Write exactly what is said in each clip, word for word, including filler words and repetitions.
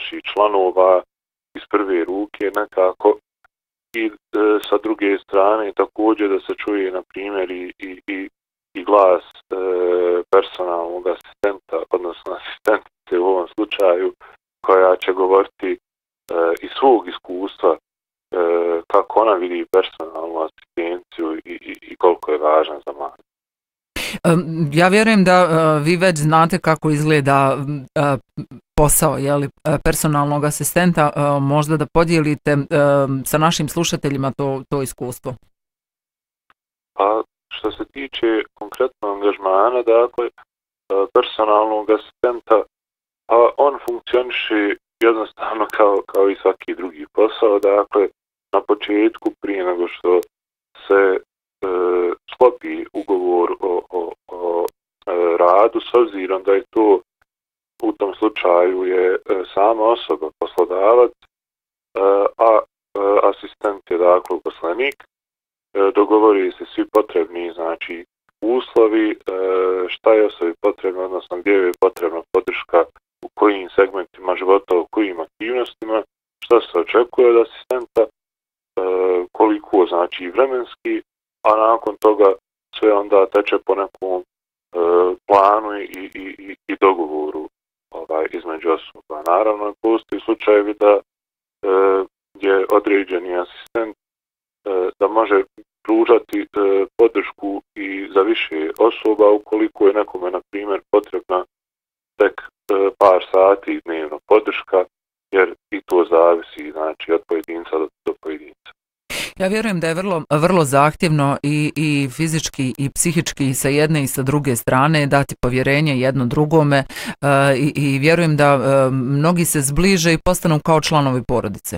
naših članova iz prve ruke nekako i e, sa druge strane također da se čuje na primjer i, i, i, i glas e, personalnog asistenta, odnosno asistentice u ovom slučaju, koja će govoriti e, iz svog iskustva e, kako ona vidi personalnu asistenciju i, i, i koliko je važna za mlade. Ja vjerujem da uh, vi već znate kako izgleda uh, posao jeli, personalnog asistenta, uh, možda da podijelite uh, sa našim slušateljima to, to iskustvo. Pa što se tiče konkretno angažmana, dakle, uh, personalnog asistenta, pa on funkcioniše jednostavno kao, kao i svaki drugi posao, dakle, na početku prije nego što se sklopi ugovor o, o, o radu, s obzirom da je to u tom slučaju je sama osoba poslodavac, a asistent je dakle uposlenik, dogovori se svi potrebni znači uslovi, šta je osobi potrebno, odnosno gdje je potrebna podrška, u kojim segmentima života, u kojim aktivnostima, šta se očekuje od asistenta, koliko znači vremenski, a nakon toga sve onda teče po nekom e, planu i, i, i, i dogovoru ovaj, između osoba. Naravno, postoji slučajevi da e, je određeni asistent e, da može pružati e, podršku i za više osoba ukoliko je nekome, na primjer, potrebna tek e, par sati dnevno podrška, jer i to zavisi znači, od pojedinca do, do pojedinca. Ja vjerujem da je vrlo, vrlo zahtjevno i, i fizički i psihički i sa jedne i sa druge strane dati povjerenje jedno drugome uh, i, i vjerujem da uh, mnogi se zbliže i postanu kao članovi porodice.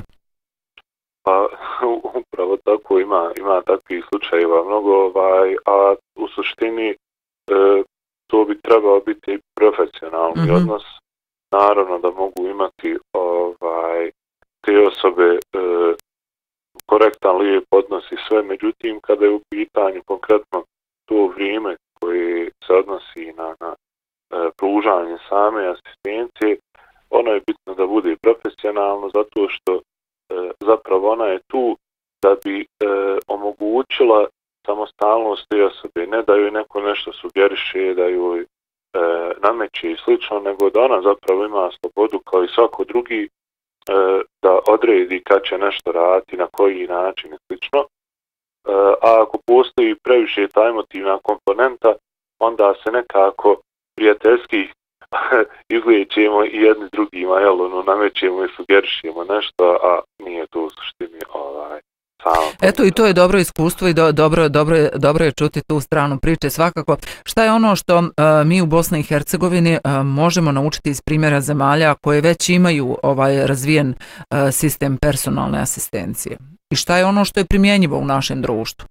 Pa upravo tako ima, ima takvih slučajeva mnogo, ovaj, a u suštini uh, to bi trebao biti profesionalni mm-hmm. odnos. Naravno da mogu imati ovaj, te osobe uh, korektan, lijep odnos i sve, međutim kada je u pitanju konkretno to vrijeme koje se odnosi na, na e, pružanje same asistencije, ono je bitno da bude profesionalno zato što e, zapravo ona je tu da bi e, omogućila samostalnost te osobe, ne da joj neko nešto sugeriše, da joj e, nameće i slično, nego da ona zapravo ima slobodu kao i svako drugi da odredi kad će nešto raditi, na koji način i slično. A ako postoji previše ta emotivna komponenta, onda se nekako prijateljski izliječimo i jedni drugima, jel, ono, namećemo i sugerišemo nešto, a nije to u suštini ovaj, samo. Eto i to je dobro iskustvo i do, dobro, dobro, dobro je čuti tu stranu priče svakako. Šta je ono što uh, mi u Bosni i Hercegovini uh, možemo naučiti iz primjera zemalja koje već imaju ovaj razvijen uh, sistem personalne asistencije? I šta je ono što je primjenjivo u našem društvu?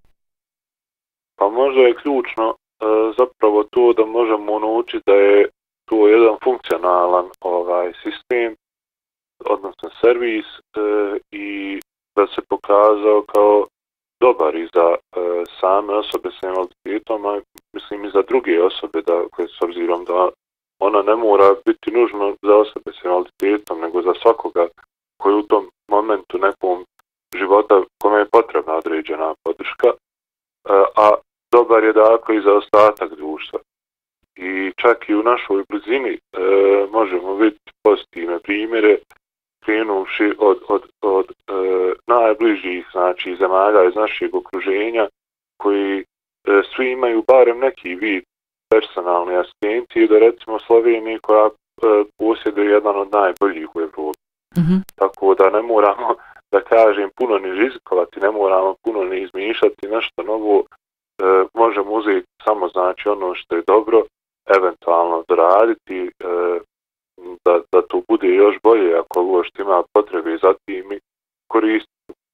Pa možda je ključno uh, zapravo to da možemo naučiti da je to jedan funkcionalan ovaj sistem, odnosno servis uh, i da se pokazao kao dobar i za e, same osobe s invaliditetom, a mislim i za druge osobe, da, koje s obzirom da ona ne mora biti nužno za osobe s invaliditetom, nego za svakoga koji u tom momentu nekom života kome je potrebna određena podrška, e, a dobar je dakle i za ostatak društva. I čak i u našoj blizini e, možemo vidjeti pozitivne primjere, krenuši od, od, od e, najbližih znači, zemalja iz našeg okruženja koji e, svi imaju barem neki vid personalne asistencije, da recimo Sloveniji koja e, posjeduje jedan od najboljih u Evropi. Mm-hmm. Tako da ne moramo, da kažem, puno ni rizikovati, ne moramo puno ni izmišljati nešto novo, e, možemo uzeti samo znači ono što je dobro, eventualno doraditi, e, Da, da to bude još bolje ako ovo što ima potrebe za tim i koristiti.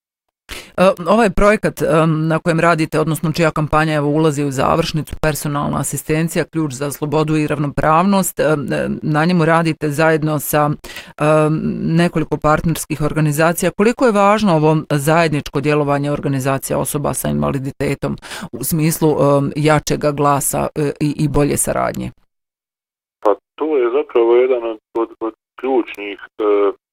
Ovaj projekat na kojem radite, odnosno čija kampanja evo ulazi u završnicu, personalna asistencija, ključ za slobodu i ravnopravnost, na njemu radite zajedno sa nekoliko partnerskih organizacija. Koliko je važno ovo zajedničko djelovanje organizacija osoba sa invaliditetom u smislu jačega glasa i, i bolje saradnje? Pa to je zapravo jedan od, od, od ključnih e,